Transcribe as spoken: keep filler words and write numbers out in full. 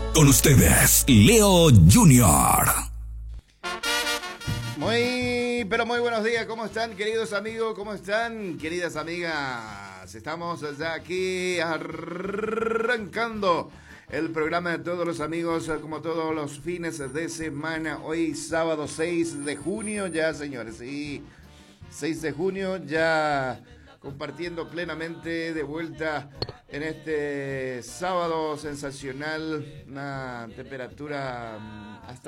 Con ustedes, Leo Junior. Muy, pero muy buenos días. ¿Cómo están, queridos amigos? ¿Cómo están, queridas amigas? Estamos ya aquí arrancando el programa de todos los amigos, como todos los fines de semana. Hoy sábado seis de junio ya, señores. Sí, seis de junio ya compartiendo plenamente de vuelta en este sábado sensacional. Una temperatura hasta